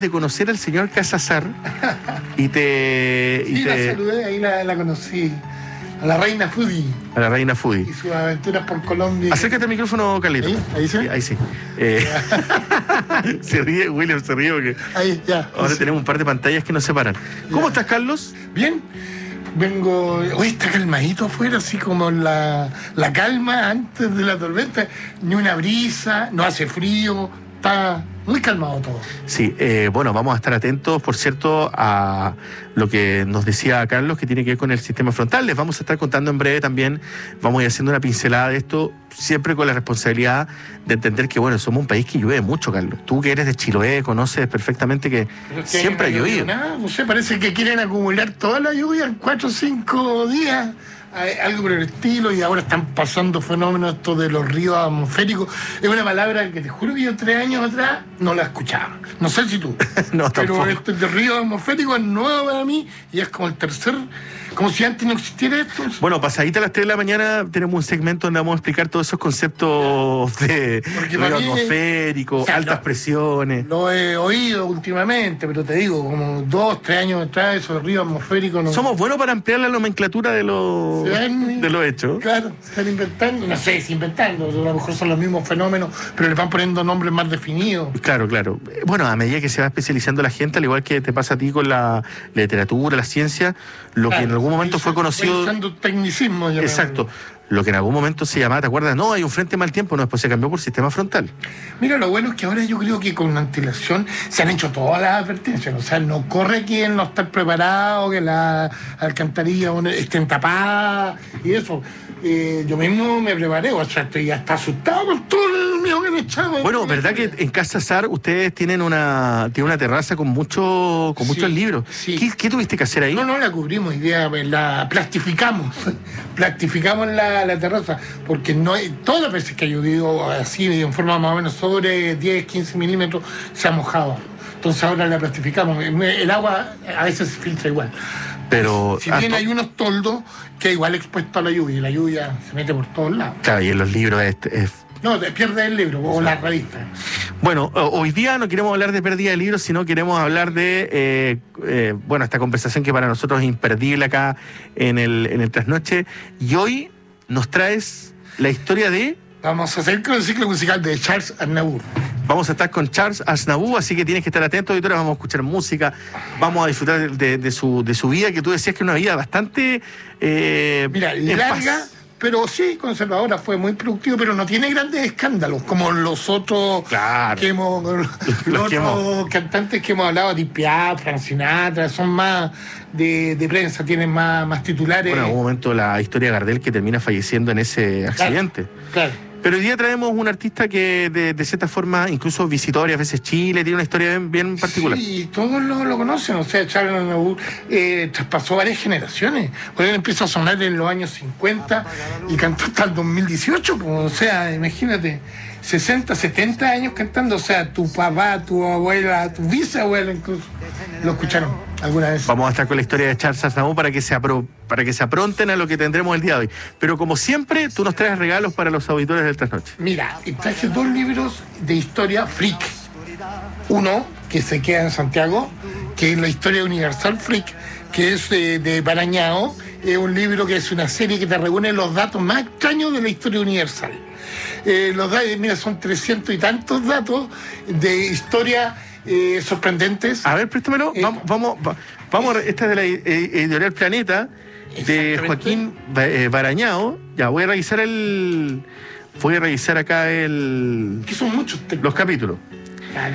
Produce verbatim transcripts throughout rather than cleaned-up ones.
de conocer al señor Casazar y te... Sí, y la te... saludé, ahí la, la conocí. A la reina Foodie. A la reina Foodie. Y sus aventuras por Colombia. Acércate al micrófono, Carlito. ¿Ahí? ¿Ahí sí? Sí, ahí sí. Eh, se ríe, William se ríe porque Ahí, ya. ahora Sí. tenemos un par de pantallas que nos separan. ¿Cómo Ya. estás, Carlos? Bien. Vengo... Hoy está calmadito afuera, así como la, la calma antes de la tormenta. Ni una brisa, no hace frío. Está muy calmado todo. Sí, eh, bueno, vamos a estar atentos, por cierto, a lo que nos decía Carlos, que tiene que ver con el sistema frontal. Les vamos a estar contando en breve también, vamos a ir haciendo una pincelada de esto, siempre con la responsabilidad de entender que, bueno, somos un país que llueve mucho, Carlos. Tú que eres de Chiloé, conoces perfectamente que Pero es que siempre ha no llovido. Nada, no sé, parece que quieren acumular toda la lluvia en cuatro o cinco días. eh, Algo por el estilo, y ahora están pasando fenómenos estos de los ríos atmosféricos. Es una palabra que te juro que yo tres años atrás no la escuchaba. No sé si tú. No, pero tampoco. este de río atmosférico es nuevo para mí y es como el tercer, como si antes no existiera esto. Bueno, pasadita a las tres de la mañana tenemos un segmento donde vamos a explicar todos esos conceptos de Porque río para mí, atmosférico, o sea, altas no- presiones. Lo he oído últimamente, pero te digo, como dos, tres años atrás, esos ríos atmosféricos no. Somos buenos para ampliar la nomenclatura de los, Se van- de los hechos. Claro, se están inventando, no sé si inventando, a lo mejor son los mismos fenómenos, pero les van poniendo nombres más definidos. Claro, claro. Bueno, a medida que se va especializando la gente, al igual que te pasa a ti con la literatura, la ciencia, lo que Claro, en algún momento voy fue us- conocido... voy usando tecnicismo. ya me- Exacto. Lo que en algún momento se llamaba, ¿te acuerdas? No, hay un frente mal tiempo, no, después se cambió por sistema frontal. Mira, lo bueno es que ahora yo creo que con antelación se han hecho todas las advertencias. O sea, no corre quien no está preparado, que las alcantarillas estén tapadas y eso. Eh, yo mismo me preparé, o sea, estoy hasta asustado con todo el mío que me echaba. Bueno, ¿verdad que en Casa Sar ustedes tienen una tienen una terraza con mucho, con muchos Sí, libros? sí. ¿Qué, qué tuviste que hacer ahí? No, no la cubrimos, idea, la plastificamos, plastificamos la, la terraza, porque no hay, todas las veces que ha llovido así, en forma más o menos sobre diez, quince milímetros, se ha mojado. Entonces ahora la plastificamos. El agua a veces se filtra igual. Pero... Si ah, bien to- hay unos toldos que igual expuesto a la lluvia, y la lluvia se mete por todos lados. Claro, y en los libros es, es- No, te pierdes el libro o la revista. Bueno, ho- hoy día no queremos hablar de pérdida de libros, sino queremos hablar de, eh, eh, bueno, esta conversación que para nosotros es imperdible acá en el, en el Trasnoche. Y hoy nos traes la historia de... Vamos a hacer con el ciclo musical de Charles Aznavour. Vamos a estar con Charles Aznavour, así que tienes que estar atento, auditores. Vamos a escuchar música, vamos a disfrutar de, de- de su, de su vida, que tú decías que es una vida bastante... eh, Mira, en larga, paz. pero sí, conservadora, fue muy productivo, pero no tiene grandes escándalos, como los otros Claro. que hemos, los, Los que otros hemos- cantantes que hemos hablado, Edith Piaf, Frank Sinatra, son más de, de prensa, tienen más, más titulares. Bueno, en algún momento la historia de Gardel que termina falleciendo en ese accidente. Claro. Pero hoy día traemos un artista que de, de cierta forma incluso visitó varias veces Chile, tiene una historia bien, bien particular. Sí, todos lo, lo conocen, o sea, Charles Aznavour eh, traspasó varias generaciones, porque él empieza a sonar en los años cincuenta y cantó hasta el dos mil dieciocho, pues, o sea, imagínate, sesenta, setenta años cantando, o sea, tu papá, tu abuela, tu bisabuela incluso, lo escucharon alguna vez. Vamos a estar con la historia de Charles Aznavour para que se apro- para que se apronten a lo que tendremos el día de hoy. Pero como siempre, tú nos traes regalos para los auditores del Trasnoche. Mira, y traje dos libros de historia freak. Uno, que se queda en Santiago, que es la historia universal freak, que es eh, de Barañao. Es un libro que es una serie que te reúne los datos más extraños de la historia universal. Eh, los datos, mira, son trescientos y tantos datos de historia eh, sorprendentes. A ver, préstamelo. Eh, vamos, vamos, va- vamos. a- Esta es de la eh, editorial Planeta, de Exactamente. Joaquín Ba- eh, Barañao. Ya, voy a revisar el... Voy a revisar acá el... Que son muchos textos. los capítulos. Claro.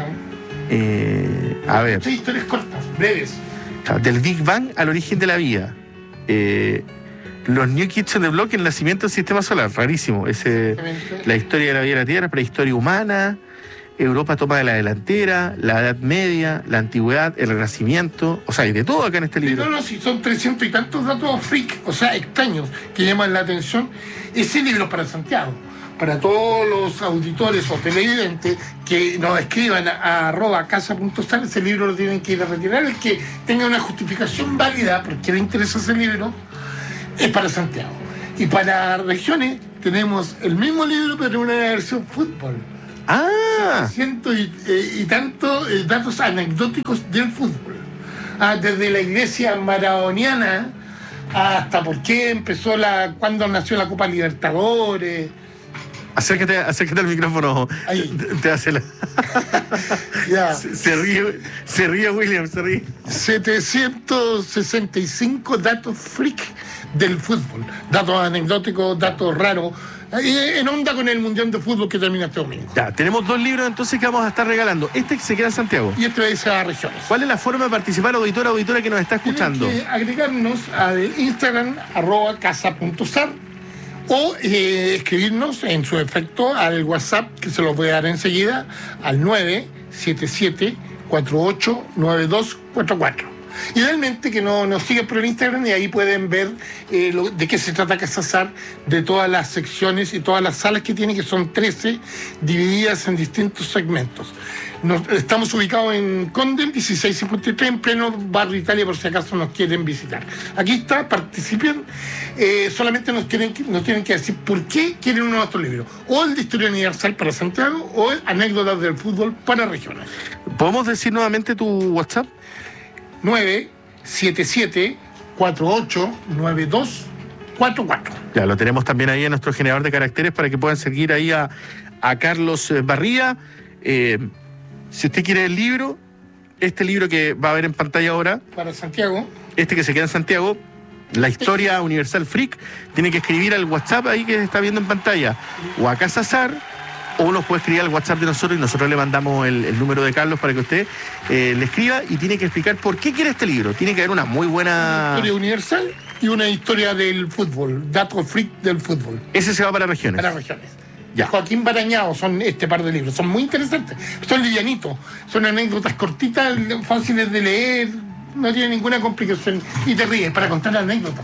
Eh, a ver. Muchas historias cortas, breves. Claro, del Big Bang al origen de la vida. Eh, los New Kids on the Block, el nacimiento del sistema solar, rarísimo. Ese, Exactamente. la historia de la vida de la Tierra, prehistoria humana, Europa toma de la delantera, la Edad Media, la Antigüedad, el Renacimiento. O sea, hay de todo acá en este Sí, libro. no, no, si son trescientos y tantos datos freak, o sea, extraños, que llaman la atención. Ese libro es para Santiago, para todos los auditores o televidentes que nos escriban a, a arroba casa punto sal, ese libro lo tienen que ir a retirar. El que tenga una justificación válida porque le interesa ese libro, es para Santiago. Y para regiones tenemos el mismo libro, pero en una versión fútbol. Ah. Ciento y, eh, y tantos eh, datos anecdóticos del fútbol. Ah, desde la iglesia maradoniana hasta por qué empezó la, cuándo nació la Copa Libertadores. Acércate, acércate al micrófono. Ahí. Te, te hace la... Ya. Se, se ríe, se ríe William, se ríe. setecientos sesenta y cinco datos freak del fútbol. Datos anecdóticos, datos raros. En onda con el Mundial de Fútbol que termina este domingo. Ya, tenemos dos libros entonces que vamos a estar regalando. Este que se queda en Santiago. Y este es a regiones. ¿Cuál es la forma de participar, auditor, auditora que nos está escuchando? Tienen que agregarnos al Instagram, arroba casa.sar, o eh, escribirnos en su efecto al WhatsApp, que se los voy a dar enseguida, al nueve siete siete, cuatro ocho nueve dos cuatro cuatro. Idealmente que no, nos sigan por el Instagram y ahí pueden ver eh, lo, de qué se trata Casa Sar, de todas las secciones y todas las salas que tiene, que son trece, divididas en distintos segmentos. Nos, estamos ubicados en Condel dieciséis cincuenta y tres, en pleno barrio Italia, por si acaso nos quieren visitar. Aquí está, participen. Eh, solamente nos, quieren, nos tienen que decir por qué quieren uno de nuestros libros. O el de Historia Universal para Santiago, o el Anécdotas del Fútbol para regiones. ¿Podemos decir nuevamente tu WhatsApp? nueve siete siete, cuatro ocho nueve dos cuatro cuatro. Ya, lo tenemos también ahí en nuestro generador de caracteres para que puedan seguir ahí a, a Carlos Barría. Eh, si usted quiere el libro, este libro que va a ver en pantalla ahora, para Santiago, este que se queda en Santiago, la Historia Universal Freak, tiene que escribir al WhatsApp ahí que se está viendo en pantalla, o a Casa Sar, o nos puede escribir al WhatsApp de nosotros y nosotros le mandamos el, el número de Carlos para que usted eh, le escriba, y tiene que explicar por qué quiere este libro. Tiene que haber una muy buena... Historia Universal y una historia del fútbol, datos freak del fútbol. Ese se va para regiones. Para regiones. Ya. Joaquín Barañao son este par de libros. Son muy interesantes. Son livianitos. Son anécdotas cortitas, fáciles de leer. No tiene ninguna complicación. Y te ríes para contar anécdotas.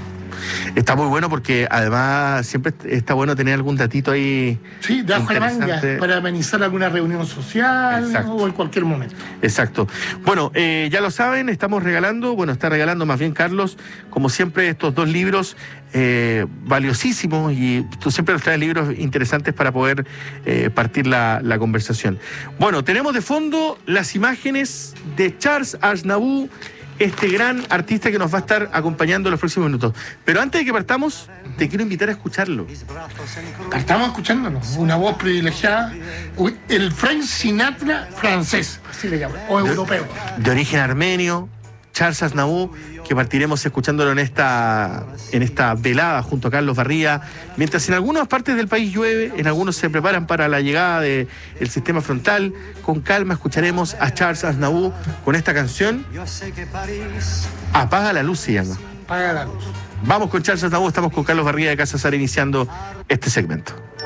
Está muy bueno porque además siempre está bueno tener algún datito ahí. Sí, de abajo de la manga, interesante. para amenizar alguna reunión social. Exacto. O en cualquier momento. Exacto. Bueno, eh, ya lo saben, estamos regalando, bueno, está regalando más bien Carlos, como siempre, estos dos libros eh, valiosísimos, y tú siempre nos traes libros interesantes para poder eh, partir la, la conversación. Bueno, tenemos de fondo las imágenes de Charles Aznavour, este gran artista que nos va a estar acompañando en los próximos minutos. Pero antes de que partamos, te quiero invitar a escucharlo. Estamos escuchándonos. Una voz privilegiada. El Frank Sinatra francés, así le llaman, o De- europeo. De origen armenio, Charles Aznavour, que partiremos escuchándolo en esta, en esta velada junto a Carlos Barría, mientras en algunas partes del país llueve, en algunos se preparan para la llegada del sistema frontal. Con calma escucharemos a Charles Aznavour con esta canción, Apaga la luz se llama. Paga la luz. Vamos con Charles Aznavour, estamos con Carlos Barría de Casa Sar iniciando este segmento.